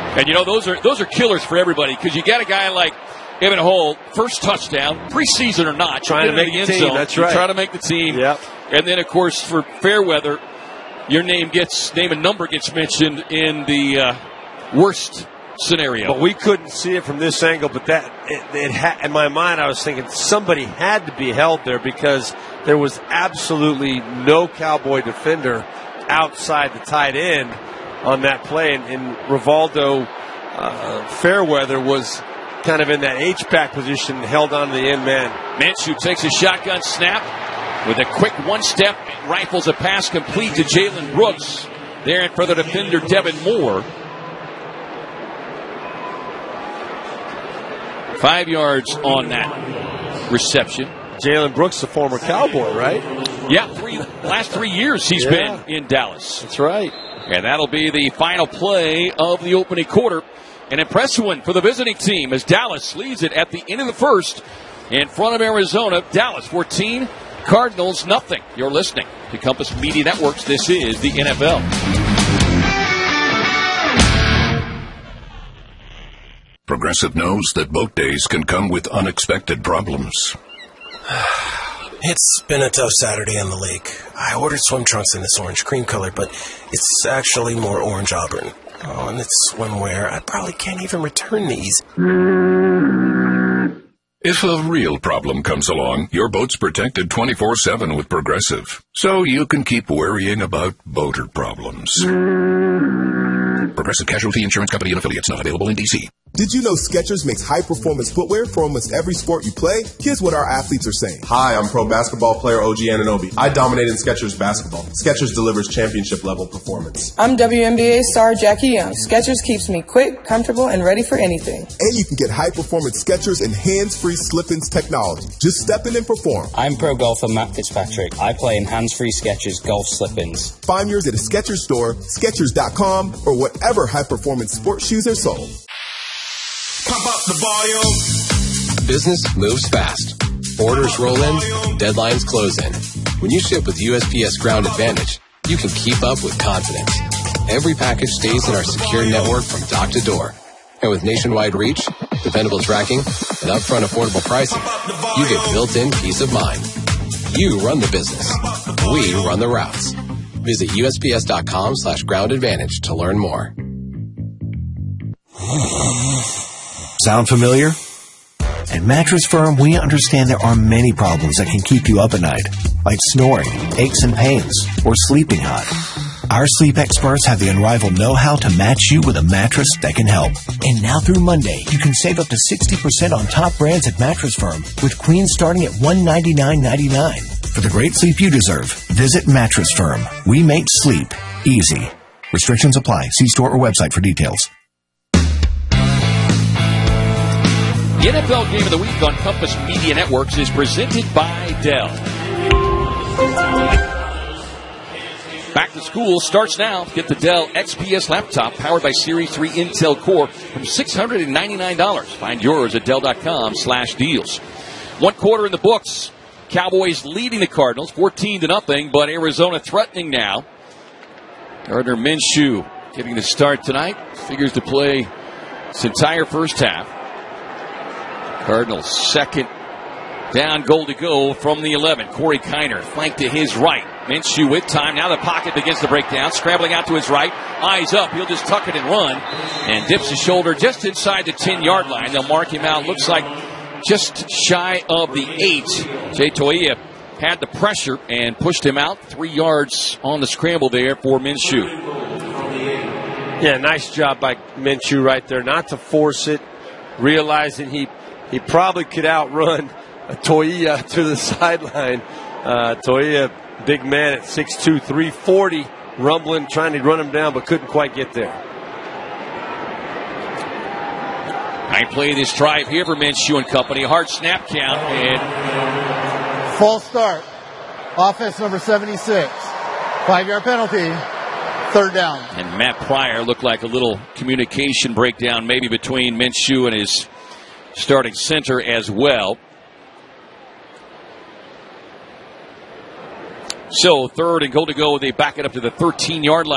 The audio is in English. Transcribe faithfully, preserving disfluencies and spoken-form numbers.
And, you know, those are those are killers for everybody because you got a guy like Evan Hull, first touchdown, preseason or not. Trying to make the, the team, zone. That's right. Trying to make the team. Yep. And then, of course, for Fairweather, your name gets name and number gets mentioned in the uh, worst scenario. But we couldn't see it from this angle. But that it, it ha- in my mind, I was thinking somebody had to be held there because there was absolutely no Cowboy defender outside the tight end on that play, and, and Rivaldo uh, Fairweather was kind of in that H-back position, held on to the end man. Minshew takes a shotgun snap with a quick one-step, rifles a pass complete to Jalen Brooks. There in front of the defender, Devin Moore. Five yards on that reception. Jalen Brooks, the former Cowboy, right? Yeah, three last three years he's yeah. been in Dallas. That's right. And that'll be the final play of the opening quarter. An impressive one for the visiting team as Dallas leads it at the end of the first in front of Arizona. Dallas fourteen, Cardinals nothing. You're listening to Compass Media Networks. This is the N F L. Progressive knows that boat days can come with unexpected problems. It's been a tough Saturday on the lake. I ordered swim trunks in this orange cream color, but it's actually more orange auburn. Oh, and it's swimwear. I probably can't even return these. If a real problem comes along, your boat's protected twenty-four seven with Progressive, so you can keep worrying about boater problems. Progressive Casualty Insurance Company and Affiliates, not available in D C. Did you know Skechers makes high-performance footwear for almost every sport you play? Here's what our athletes are saying. Hi, I'm pro basketball player O G Anunoby. I dominate in Skechers basketball. Skechers delivers championship-level performance. I'm W N B A star Jackie Young. Skechers keeps me quick, comfortable, and ready for anything. And you can get high-performance Skechers and hands-free slip-ins technology. Just step in and perform. I'm pro golfer Matt Fitzpatrick. I play in hands-free Skechers golf slip-ins. Find yours at a Skechers store, Skechers dot com, or whatever high-performance sports shoes are sold. Pump up the volume. Business moves fast. Orders roll in, deadlines close in. When you ship with U S P S Ground Advantage, you can keep up with confidence. Every package stays in our secure network from dock to door. And with nationwide reach, dependable tracking, and upfront affordable pricing, you get built-in peace of mind. You run the business. We run the routes. Visit U S P S dot com slash ground advantage to learn more. Sound familiar? At Mattress Firm, we understand there are many problems that can keep you up at night, like snoring, aches and pains, or sleeping hot. Our sleep experts have the unrivaled know-how to match you with a mattress that can help. And now through Monday, you can save up to sixty percent on top brands at Mattress Firm, with queen starting at one hundred ninety-nine dollars and ninety-nine cents. For the great sleep you deserve, visit Mattress Firm. We make sleep easy. Restrictions apply. See store or website for details. The N F L Game of the Week on Compass Media Networks is presented by Dell. Back to school starts now. Get the Dell X P S laptop powered by Series three Intel Core from six hundred ninety-nine dollars. Find yours at Dell dot com slash deals. One quarter in the books. Cowboys leading the Cardinals fourteen to nothing, but Arizona threatening now. Gardner Minshew getting the start tonight. Figures to play this entire first half. Cardinals second down, goal to go from the eleven. Corey Kiner flanked to his right. Minshew with time. Now the pocket begins to break down. Scrambling out to his right. Eyes up. He'll just tuck it and run. And dips his shoulder just inside the ten-yard line. They'll mark him out. Looks like just shy of the eight. Jay Toia had the pressure and pushed him out. Three yards on the scramble there for Minshew. Yeah, nice job by Minshew right there. Not to force it. Realizing he He probably could outrun Toia to the sideline. Uh, Toia, big man at six two, three forty, rumbling, trying to run him down, but couldn't quite get there. I play this drive here for Minshew and company. Hard snap count. And false start. Offense number seventy-six. Five-yard penalty. Third down. And Matt Pryor looked like a little communication breakdown maybe between Minshew and his starting center as well. So third and goal to go. They back it up to the thirteen-yard line.